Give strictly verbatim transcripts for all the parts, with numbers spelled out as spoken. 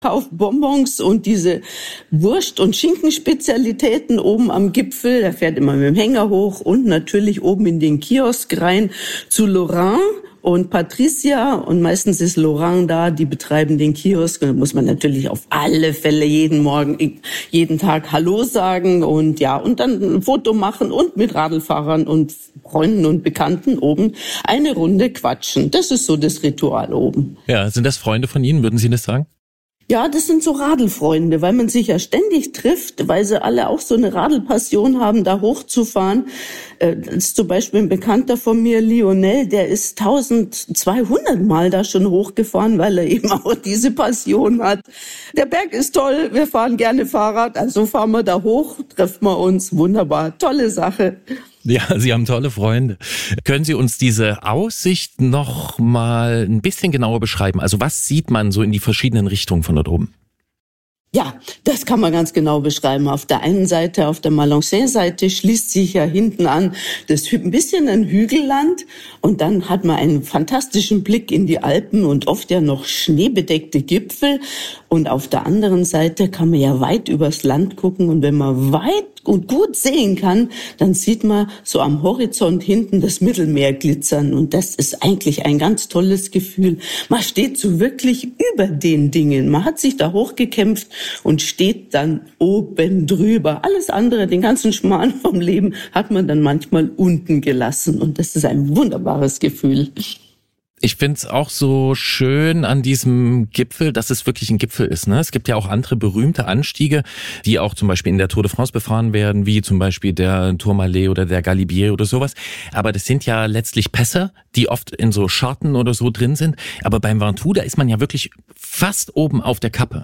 kauft Bonbons und diese Wurst- und Schinkenspezialitäten oben am Gipfel. Er fährt immer mit dem Hänger hoch und natürlich oben in den Kiosk rein zu Laurent und Patricia, und meistens ist Laurent da, die betreiben den Kiosk. Und da muss man natürlich auf alle Fälle jeden Morgen, jeden Tag Hallo sagen und ja, und dann ein Foto machen und mit Radlfahrern und Freunden und Bekannten oben eine Runde quatschen. Das ist so das Ritual oben. Ja, sind das Freunde von Ihnen, würden Sie das sagen? Ja, das sind so Radlfreunde, weil man sich ja ständig trifft, weil sie alle auch so eine Radlpassion haben, da hochzufahren. Das ist zum Beispiel ein Bekannter von mir, Lionel, der ist zwölfhundert Mal da schon hochgefahren, weil er eben auch diese Passion hat. Der Berg ist toll, wir fahren gerne Fahrrad, also fahren wir da hoch, treffen wir uns, wunderbar, tolle Sache. Ja, Sie haben tolle Freunde. Können Sie uns diese Aussicht noch mal ein bisschen genauer beschreiben? Also was sieht man so in die verschiedenen Richtungen von dort oben? Ja, das kann man ganz genau beschreiben. Auf der einen Seite, auf der Malençay-Seite schließt sich ja hinten an das ein bisschen ein Hügelland und dann hat man einen fantastischen Blick in die Alpen und oft ja noch schneebedeckte Gipfel. Und auf der anderen Seite kann man ja weit übers Land gucken und wenn man weit und gut sehen kann, dann sieht man so am Horizont hinten das Mittelmeer glitzern und das ist eigentlich ein ganz tolles Gefühl. Man steht so wirklich über den Dingen. Man hat sich da hochgekämpft und steht dann oben drüber. Alles andere, den ganzen Schmarrn vom Leben, hat man dann manchmal unten gelassen und das ist ein wunderbares Gefühl. Ich find's auch so schön an diesem Gipfel, dass es wirklich ein Gipfel ist. Ne? Es gibt ja auch andere berühmte Anstiege, die auch zum Beispiel in der Tour de France befahren werden, wie zum Beispiel der Tourmalet oder der Galibier oder sowas. Aber das sind ja letztlich Pässe, die oft in so Scharten oder so drin sind. Aber beim Ventoux, da ist man ja wirklich fast oben auf der Kappe.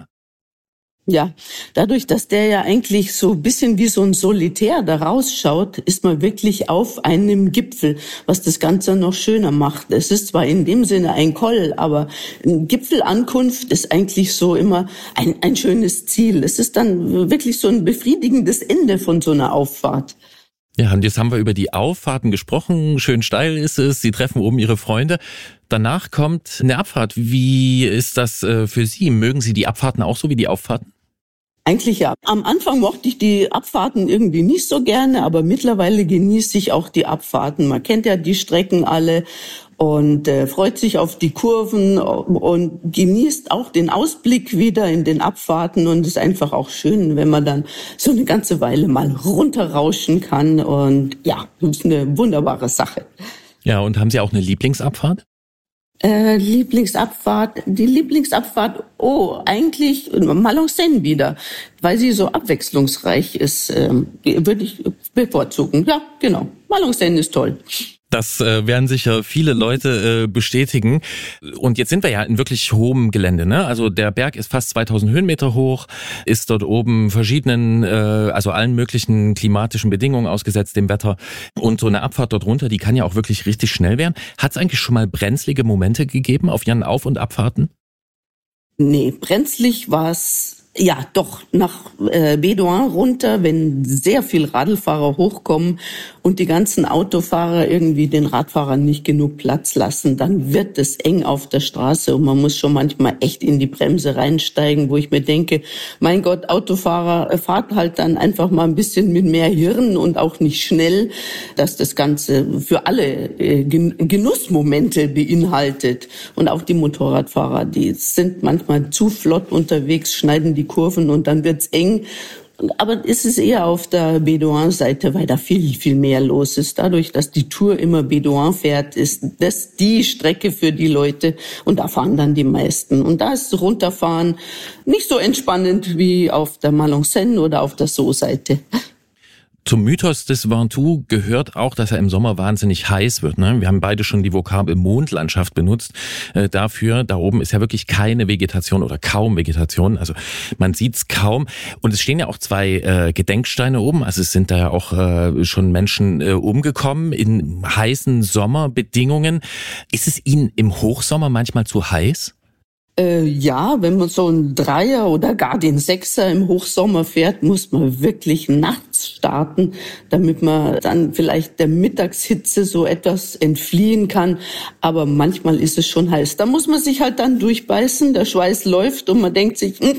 Ja, dadurch, dass der ja eigentlich so ein bisschen wie so ein Solitär da rausschaut, ist man wirklich auf einem Gipfel, was das Ganze noch schöner macht. Es ist zwar in dem Sinne ein Koll, aber eine Gipfelankunft ist eigentlich so immer ein, ein schönes Ziel. Es ist dann wirklich so ein befriedigendes Ende von so einer Auffahrt. Ja, und jetzt haben wir über die Auffahrten gesprochen. Schön steil ist es. Sie treffen oben Ihre Freunde. Danach kommt eine Abfahrt. Wie ist das für Sie? Mögen Sie die Abfahrten auch so wie die Auffahrten? Eigentlich ja. Am Anfang mochte ich die Abfahrten irgendwie nicht so gerne, aber mittlerweile genieße ich auch die Abfahrten. Man kennt ja die Strecken alle und äh, freut sich auf die Kurven und genießt auch den Ausblick wieder in den Abfahrten und ist einfach auch schön, wenn man dann so eine ganze Weile mal runterrauschen kann und ja, das ist eine wunderbare Sache. Ja, und haben Sie auch eine Lieblingsabfahrt? Äh, Lieblingsabfahrt, die Lieblingsabfahrt, oh, eigentlich Malençay wieder, weil sie so abwechslungsreich ist, ähm, würde ich bevorzugen. Ja, genau, Malençay ist toll. Das äh, werden sicher viele Leute äh, bestätigen. Und jetzt sind wir ja in wirklich hohem Gelände, ne? Also der Berg ist fast zweitausend Höhenmeter hoch, ist dort oben verschiedenen, äh, also allen möglichen klimatischen Bedingungen ausgesetzt, dem Wetter. Und so eine Abfahrt dort runter, die kann ja auch wirklich richtig schnell werden. Hat es eigentlich schon mal brenzlige Momente gegeben auf Ihren Auf- und Abfahrten? Nee, brenzlig war es. Ja, doch, nach äh, Bédoin runter, wenn sehr viel Radlfahrer hochkommen und die ganzen Autofahrer irgendwie den Radfahrern nicht genug Platz lassen, dann wird es eng auf der Straße und man muss schon manchmal echt in die Bremse reinsteigen, wo ich mir denke, mein Gott, Autofahrer, fahrt halt dann einfach mal ein bisschen mit mehr Hirn und auch nicht schnell, dass das Ganze für alle äh, Genussmomente beinhaltet. Und auch die Motorradfahrer, die sind manchmal zu flott unterwegs, schneiden die Kurven und dann wird's eng. Aber es ist eher auf der Bédoin-Seite, weil da viel, viel mehr los ist. Dadurch, dass die Tour immer Bédoin fährt, ist das die Strecke für die Leute und da fahren dann die meisten. Und da ist Runterfahren nicht so entspannend wie auf der Malençay oder auf der Sceaux-Seite. Zum Mythos des Ventoux gehört auch, dass er im Sommer wahnsinnig heiß wird. Ne? Wir haben beide schon die Vokabel Mondlandschaft benutzt. Äh, dafür, da oben ist ja wirklich keine Vegetation oder kaum Vegetation. Also man sieht's kaum. Und es stehen ja auch zwei äh, Gedenksteine oben. Also es sind da ja auch äh, schon Menschen äh, umgekommen in heißen Sommerbedingungen. Ist es Ihnen im Hochsommer manchmal zu heiß? Äh, ja, wenn man so einen Dreier oder gar den Sechser im Hochsommer fährt, muss man wirklich nachts starten, damit man dann vielleicht der Mittagshitze so etwas entfliehen kann. Aber manchmal ist es schon heiß. Da muss man sich halt dann durchbeißen, der Schweiß läuft und man denkt sich,